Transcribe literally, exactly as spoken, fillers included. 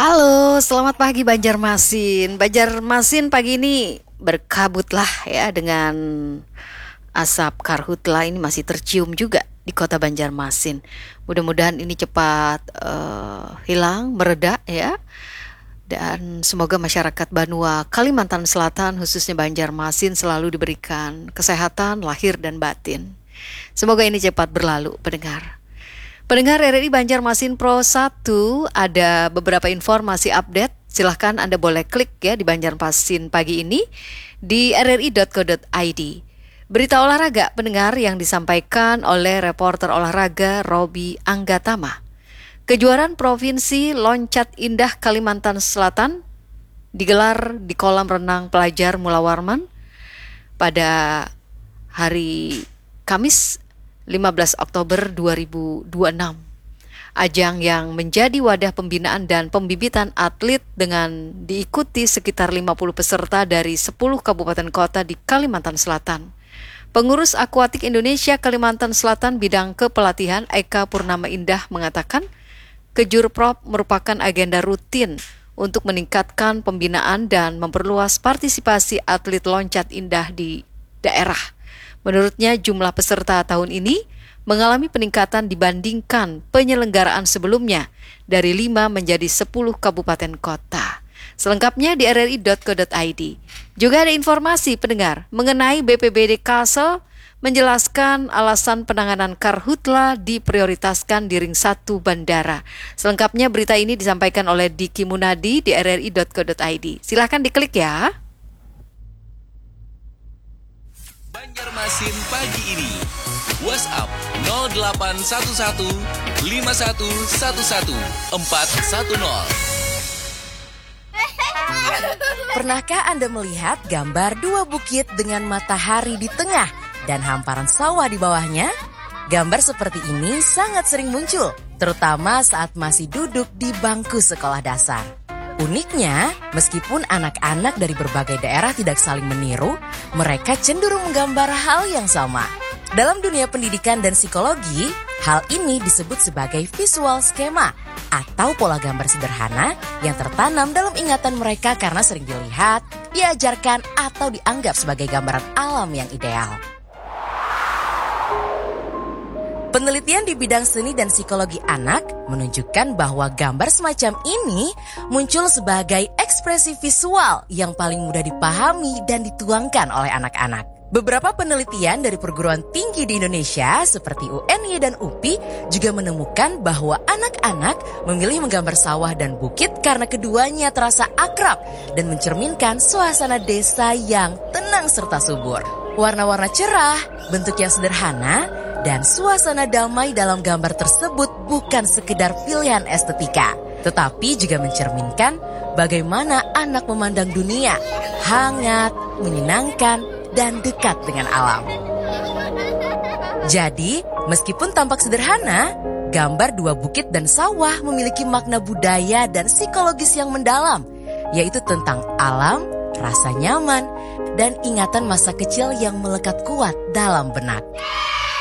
Halo, selamat pagi Banjarmasin. Banjarmasin pagi ini berkabutlah ya dengan asap karhutla ini masih tercium juga di kota Banjarmasin. Mudah-mudahan ini cepat uh, hilang, mereda ya. Dan semoga masyarakat Banua, Kalimantan Selatan khususnya Banjarmasin selalu diberikan kesehatan lahir dan batin. Semoga ini cepat berlalu, pendengar. Pendengar R R I Banjarmasin Pro satu, ada beberapa informasi update. Silahkan Anda boleh klik ya di Banjarmasin pagi ini di r r i dot co dot i d. Berita olahraga pendengar yang disampaikan oleh reporter olahraga Robi Anggatama. Kejuaraan Provinsi Loncat Indah Kalimantan Selatan digelar di kolam renang pelajar Mula Warman pada hari Kamis lima belas Oktober dua ribu dua puluh enam. Ajang yang menjadi wadah pembinaan dan pembibitan atlet dengan diikuti sekitar lima puluh peserta dari sepuluh kabupaten kota di Kalimantan Selatan. Pengurus Akuatik Indonesia Kalimantan Selatan bidang kepelatihan Eka Purnama Indah mengatakan, Kejurprop merupakan agenda rutin untuk meningkatkan pembinaan dan memperluas partisipasi atlet loncat indah di daerah. Menurutnya jumlah peserta tahun ini mengalami peningkatan dibandingkan penyelenggaraan sebelumnya dari lima menjadi sepuluh kabupaten kota. Selengkapnya di r r i dot co dot i d. Juga ada informasi pendengar mengenai B P B D Kalsel menjelaskan alasan penanganan karhutla diprioritaskan di ring satu bandara. Selengkapnya berita ini disampaikan oleh Diki Munadi di r r i dot co dot i d. Silahkan diklik ya. Banjarmasin pagi ini. WhatsApp nol delapan satu satu lima satu satu satu empat satu nol. Pernahkah Anda melihat gambar dua bukit dengan matahari di tengah dan hamparan sawah di bawahnya? Gambar seperti ini sangat sering muncul, terutama saat masih duduk di bangku sekolah dasar. Uniknya, meskipun anak-anak dari berbagai daerah tidak saling meniru, mereka cenderung menggambar hal yang sama. Dalam dunia pendidikan dan psikologi, hal ini disebut sebagai visual skema atau pola gambar sederhana yang tertanam dalam ingatan mereka karena sering dilihat, diajarkan, atau dianggap sebagai gambaran alam yang ideal. Penelitian di bidang seni dan psikologi anak menunjukkan bahwa gambar semacam ini muncul sebagai ekspresi visual yang paling mudah dipahami dan dituangkan oleh anak-anak. Beberapa penelitian dari perguruan tinggi di Indonesia seperti U N Y dan U P I juga menemukan bahwa anak-anak memilih menggambar sawah dan bukit karena keduanya terasa akrab dan mencerminkan suasana desa yang tenang serta subur. Warna-warna cerah, bentuk yang sederhana, dan suasana damai dalam gambar tersebut bukan sekedar pilihan estetika, tetapi juga mencerminkan bagaimana anak memandang dunia, hangat, menyenangkan, dan dekat dengan alam. Jadi, meskipun tampak sederhana, gambar dua bukit dan sawah memiliki makna budaya dan psikologis yang mendalam, yaitu tentang alam, rasa nyaman, dan ingatan masa kecil yang melekat kuat dalam benak.